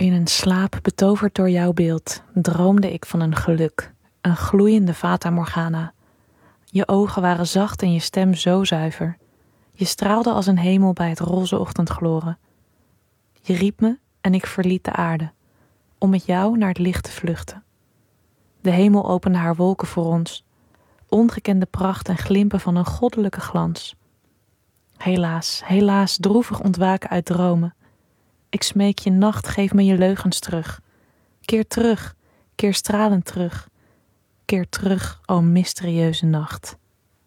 In een slaap betoverd door jouw beeld droomde ik van een geluk, een gloeiende Fata Morgana. Je ogen waren zacht en je stem zo zuiver. Je straalde als een hemel bij het roze ochtendgloren. Je riep me en ik verliet de aarde, om met jou naar het licht te vluchten. De hemel opende haar wolken voor ons, ongekende pracht en glimpen van een goddelijke glans. Helaas, helaas, droevig ontwaken uit dromen. Ik smeek je, nacht, geef me je leugens terug. Keer stralend terug. Keer terug, o mysterieuze nacht.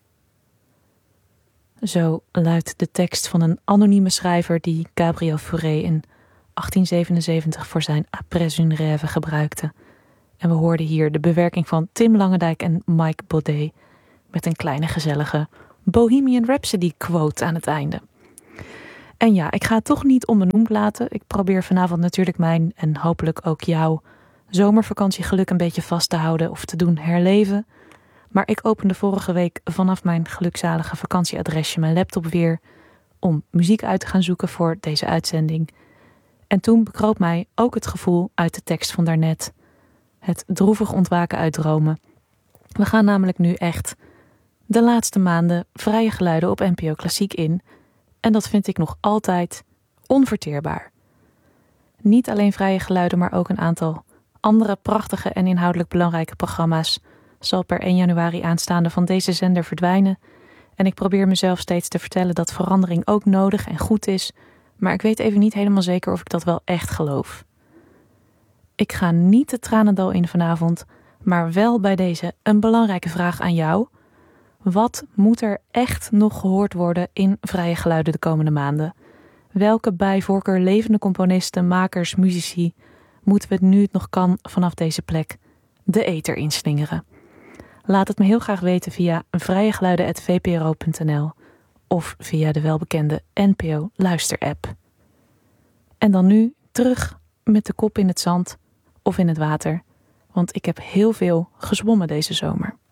Zo luidt de tekst van een anonieme schrijver die Gabriel Fauré in 1877 voor zijn Après une rêve gebruikte. En we hoorden hier de bewerking van Tim Langendijk en Mike Baudet met een kleine gezellige Bohemian Rhapsody quote aan het einde. En ja, ik ga het toch niet onbenoemd laten. Ik probeer vanavond natuurlijk mijn en hopelijk ook jouw zomervakantiegeluk een beetje vast te houden of te doen herleven. Maar ik opende vorige week vanaf mijn gelukzalige vakantieadresje mijn laptop weer om muziek uit te gaan zoeken voor deze uitzending. En toen bekroop mij ook het gevoel uit de tekst van daarnet. Het droevig ontwaken uit dromen. We gaan namelijk nu echt de laatste maanden vrije geluiden op NPO Klassiek in. En dat vind ik nog altijd onverteerbaar. Niet alleen vrije geluiden, maar ook een aantal andere prachtige en inhoudelijk belangrijke programma's zal per 1 januari aanstaande van deze zender verdwijnen. En ik probeer mezelf steeds te vertellen dat verandering ook nodig en goed is, maar ik weet even niet helemaal zeker of ik dat wel echt geloof. Ik ga niet de tranendal in vanavond, maar wel bij deze een belangrijke vraag aan jou. Wat moet er echt nog gehoord worden in vrije geluiden de komende maanden? Welke bij voorkeur levende componisten, makers, muzici moeten we het nu het nog kan vanaf deze plek de ether inslingeren? Laat het me heel graag weten via vrijegeluiden@vpro.nl of via de welbekende NPO luisterapp. En dan nu terug met de kop in het zand of in het water, want ik heb heel veel gezwommen deze zomer.